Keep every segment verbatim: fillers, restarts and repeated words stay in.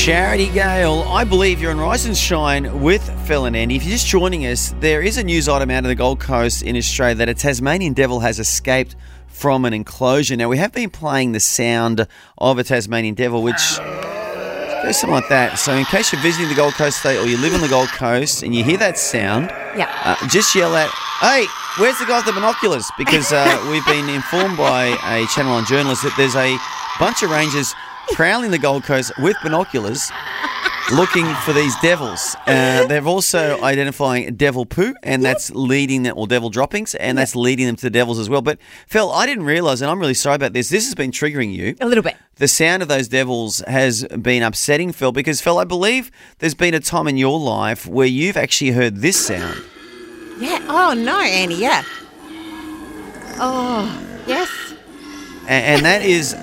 Charity Gale, I believe you're on Rise and Shine with Phil and Andy. If you're just joining us, there is a news item out of the Gold Coast in Australia that a Tasmanian devil has escaped from an enclosure. Now, we have been playing the sound of a Tasmanian devil, which goes something like that. So in case you're visiting the Gold Coast state or you live on the Gold Coast and you hear that sound, yeah. uh, just yell out, "Hey, where's the guy with the binoculars?" Because uh, we've been informed by a Channel nine journalist that there's a bunch of rangers prowling the Gold Coast with binoculars looking for these devils. Uh, they're also identifying devil poo, and that's leading them, or devil droppings, and that's leading them to the devils as well. But, Phil, I didn't realise, and I'm really sorry about this, this has been triggering you. A little bit. The sound of those devils has been upsetting, Phil, because, Phil, I believe there's been a time in your life where you've actually heard this sound. Yeah. Oh, no, Andy, yeah. Oh, yes. And, and that is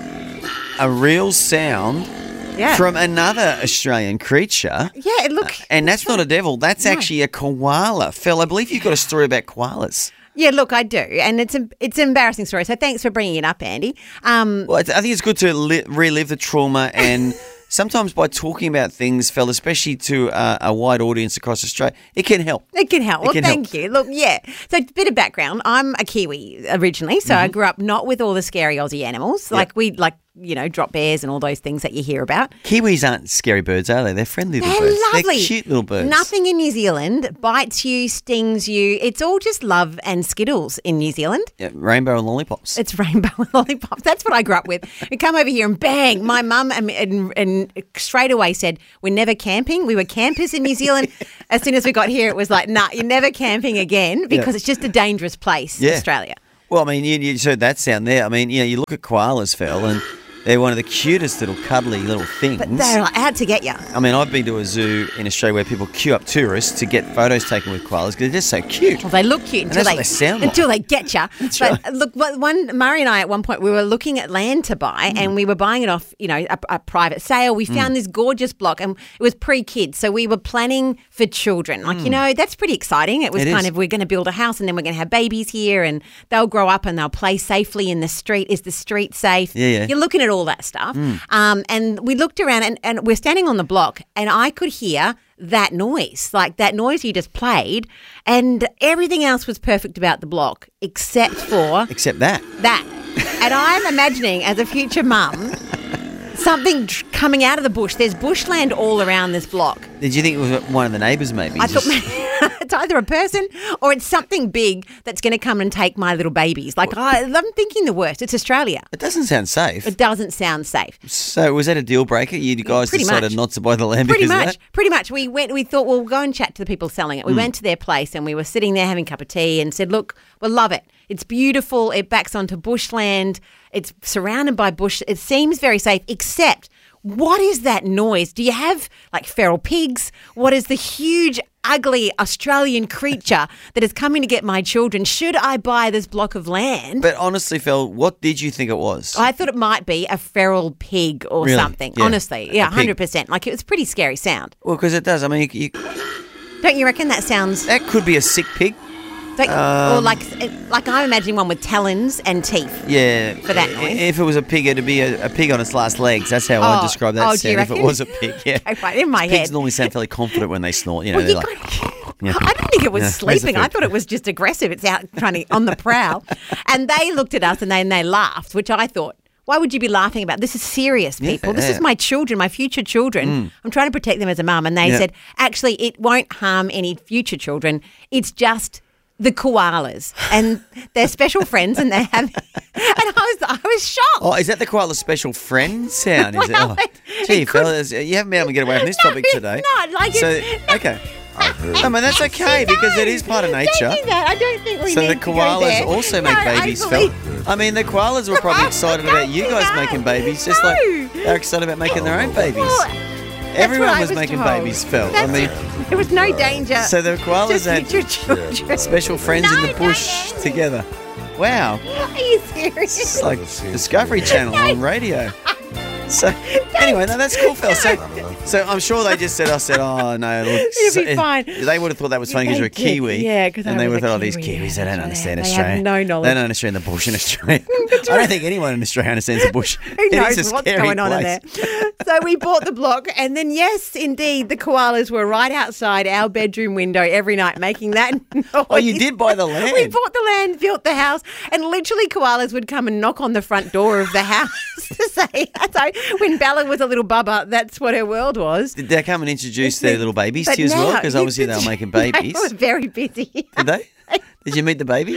a real sound yeah. from another Australian creature. Yeah, look. Uh, and that's not a devil. That's no. actually a koala. Phil, I believe you've got a story about koalas. Yeah, look, I do. And it's a, it's an embarrassing story. So thanks for bringing it up, Andy. Um, well, I think it's good to li- relive the trauma and sometimes by talking about things, Phil, especially to uh, a wide audience across Australia, it can help. It can help. It well, can thank help. you. Look, yeah. So a bit of background. I'm a Kiwi originally, so Mm-hmm. I grew up not with all the scary Aussie animals. Like Yep. we like, you know, drop bears and all those things that you hear about. Kiwis aren't scary birds, are they? They're friendly little They're birds. lovely. They're cute little birds. Nothing in New Zealand bites you, stings you. It's all just love and skittles in New Zealand. Yeah, rainbow and lollipops. It's rainbow and lollipops. That's what I grew up with. We come over here and bang, my mum and, and, and straight away said, we're never camping. We were campers in New Zealand. As soon as we got here, it was like, nah, you're never camping again because Yeah. it's just a dangerous place, Yeah. Australia. Well, I mean, you, you just heard that sound there. I mean, you know, you look at koalas, Phil, and they're one of the cutest little cuddly little things. But they're like, out to get you. I mean, I've been to a zoo in Australia where people queue up tourists to get photos taken with koalas because they're just so cute. Well, they look cute until that's they, what they sound like. until they get you. That's but right. look, what- one Murray and I at one point we were looking at land to buy, Mm. and we were buying it off, you know, a, a private sale. We found this gorgeous block, and it was pre-kids, so we were planning for children. Like you know, that's pretty exciting. It was Mm. It kind is. of we're going to build a house, and then we're going to have babies here, and they'll grow up and they'll play safely in the street. Is the street safe? Yeah, yeah. You're looking at all that stuff, um, and we looked around, and, and we're standing on the block, and I could hear that noise, like that noise you just played, and everything else was perfect about the block except for Except that. that. And I'm imagining as a future mum something tr- coming out of the bush. There's bushland all around this block. Did you think it was one of the neighbours maybe? I Just- thought it's either a person or it's something big that's going to come and take my little babies. Like I, I'm thinking the worst. It's Australia. It doesn't sound safe. It doesn't sound safe. So was that a deal breaker? You guys Pretty decided much. not to buy the land Pretty because much, of that? pretty much. We went. We thought, well, we'll go and chat to the people selling it. We went to their place and we were sitting there having a cup of tea and said, "Look, we love it. It's beautiful. It backs onto bushland. It's surrounded by bush. It seems very safe, except." What is that noise? Do you have like feral pigs? What is the huge, ugly Australian creature that is coming to get my children? Should I buy this block of land? But honestly, Phil, what did you think it was? I thought it might be a feral pig or Really? something. Yeah. Honestly, A yeah, pig. one hundred percent. Like it was a pretty scary sound. Well, because it does. I mean, you, you, Don't you reckon that sounds that could be a sick pig. like, Um, or like like I'm imagining one with talons and teeth? Yeah. For that I- noise. If it was a pig, it'd be a, a pig on its last legs. That's how I Oh, describe that oh, do you sound. If it reckon? was a pig, yeah. Okay, right, in my Pigs head. normally sound fairly confident when they snort. You know, Well, they're you like, got- yeah. I didn't think it was Yeah, where's the sleeping. I food? thought it was just aggressive. It's out trying to on the prowl. And they looked at us and they and they laughed, which I thought, why would you be laughing about? This is serious, people. Yeah, this yeah. is my children, my future children. I'm trying to protect them as a mum. And they Yeah. said, actually, it won't harm any future children. It's just the koalas, and they're special friends, and they have. And I was, I was shocked. Oh, is that the koala special friend sound? Is Well, it? it- Oh, gee, it could- fellas, you haven't been able to get away from this No, topic it's today. not. Like so, it's- no. okay. I mean, that's okay because it is part of nature. Don't do that. I don't think we So need the to go koalas there. also make No, I babies, Phil. believe- I mean, the koalas were probably excited about you guys No. making babies, just like No. they're excited about making their own babies. Well, that's Everyone what I was making told. babies, Phil. I That's- mean, there was no danger. so the koalas Just had future children. special friends No, in the no, bush no, no. together. Wow, Are you serious? it's like Discovery Channel on radio. So anyway, no, that's cool, Phil. So So I'm sure they just said, I said, oh, no. Look, You'll be fine. They would have thought that was funny because you're a They did, Kiwi. yeah, 'cause I And they was would have a thought, oh, these Kiwi, Kiwis, they don't yeah. understand They have Australia. no knowledge. They don't understand the bush in Australia. I don't think anyone in Australia understands the bush. Who It knows is a what's scary going on in place. there? So we bought the block, and then yes, indeed, the koalas were right outside our bedroom window every night, making that noise. Oh, you did buy the land? We bought the land, built the house, and literally koalas would come and knock on the front door of the house to say. So when Bella was a little bubba, that's what her world was. Did they come and introduce their little babies But to you as well? now- Because obviously they were making babies. They were very busy. Did they? Did you meet the babies?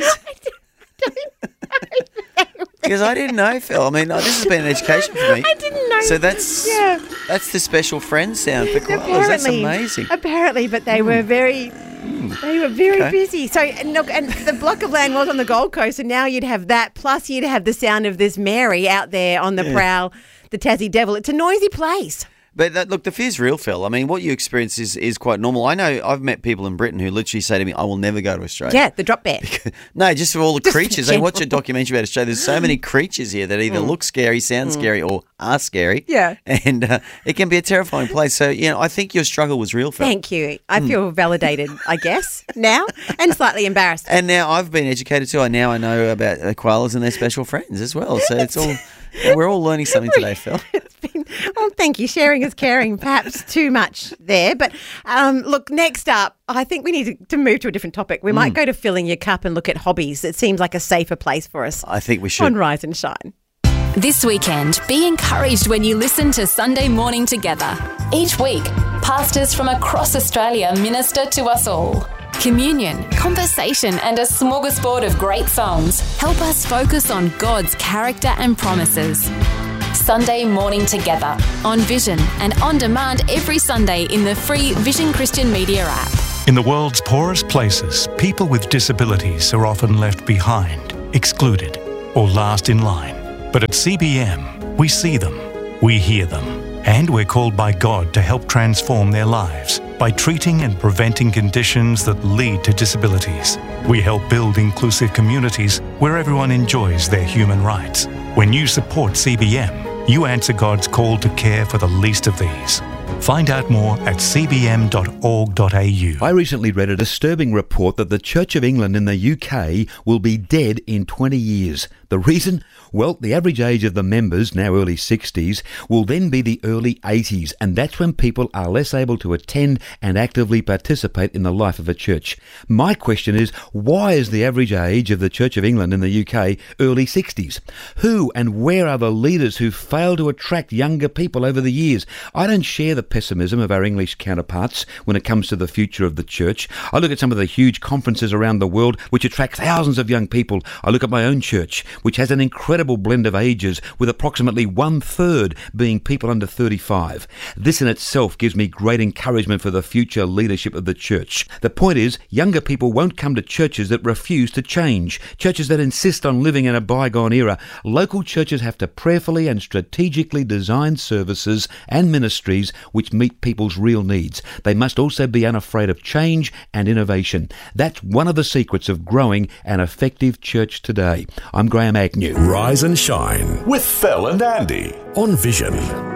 Because I didn't know, Phil. I mean, this has been an education for me. I didn't know. So that's Yeah. that's the special friend sound for koalas. That's amazing. Apparently, but they were very, they were very Okay. busy. So, and look, and the block of land was on the Gold Coast, and now you'd have that. Plus, you'd have the sound of this Mary out there on the Yeah. prowl, the Tassie Devil. It's a noisy place. But that, look, the fear's real, Phil. I mean, what you experience is, is quite normal. I know I've met people in Britain who literally say to me, I will never go to Australia. Yeah, the drop bear. No, just for all the Just in creatures. They watch a general. documentary about Australia. There's so many creatures here that either look scary, sound scary, or are scary. Yeah. And uh, it can be a terrifying place. So, you know, I think your struggle was real, Phil. Thank you. I Hmm. feel validated, I guess, now, and slightly embarrassed. And now I've been educated too. I now I know about the koalas and their special friends as well. So it's all we're all learning something today, Phil. It's been, well, thank you. Sharing is caring, perhaps too much there. But um, look, next up, I think we need to, to move to a different topic. We Hmm. might go to filling your cup and look at hobbies. It seems like a safer place for us I think we should. on Rise and Shine. This weekend, be encouraged when you listen to Sunday Morning Together. Each week, pastors from across Australia minister to us all. Communion, conversation, and a smorgasbord of great songs help us focus on God's character and promises. Sunday Morning Together on Vision and on demand every Sunday in the free Vision Christian Media app. In the world's poorest places, people with disabilities are often left behind, excluded, or last in line. But at C B M, we see them, we hear them, and we're called by God to help transform their lives by treating and preventing conditions that lead to disabilities. We help build inclusive communities where everyone enjoys their human rights. When you support C B M, you answer God's call to care for the least of these. Find out more at c b m dot org dot a u. I recently read a disturbing report that the Church of England in the U K will be dead in twenty years. The reason? Well, the average age of the members, now early sixties, will then be the early eighties, and that's when people are less able to attend and actively participate in the life of a church. My question is, why is the average age of the Church of England in the U K early sixties? Who and where are the leaders who fail to attract younger people over the years? I don't share the pessimism of our English counterparts when it comes to the future of the church. I look at some of the huge conferences around the world which attract thousands of young people. I look at my own church, which has an incredible blend of ages, with approximately one-third being people under thirty-five. This in itself gives me great encouragement for the future leadership of the church. The point is, younger people won't come to churches that refuse to change, churches that insist on living in a bygone era. Local churches have to prayerfully and strategically design services and ministries which meet people's real needs. They must also be unafraid of change and innovation. That's one of the secrets of growing an effective church today. I'm Graham Agnew. Rise and Shine with Phil and Andy on Vision.